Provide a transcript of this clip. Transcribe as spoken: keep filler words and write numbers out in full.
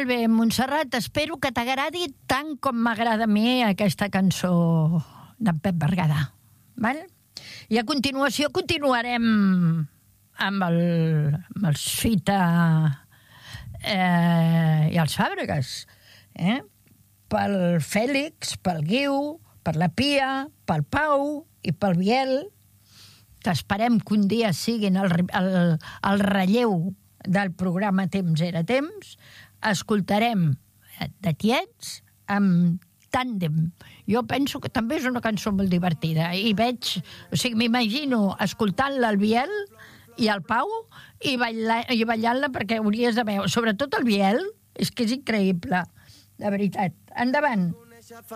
Molt bé, Montserrat, espero que t'agradi tant com m'agrada a mi aquesta cançó d'en Pep Berguedà. Val? I a continuació continuarem amb, el, amb els Fita eh, i els Fàbregas. Eh? Pel Fèlix, pel Guiu, per la Pia, pel Pau i pel Biel, que esperem que un dia siguin el, el, el relleu del programa Temps era temps. Escoltarem de Tiets amb Tàndem. Jo penso que també és una cançó molt divertida i veig, o sigui, m'imagino escoltant-la al Biel i al Pau i, balla, i ballant-la, perquè hauries de veure, sobretot el Biel, és que és increïble, de veritat. Endavant.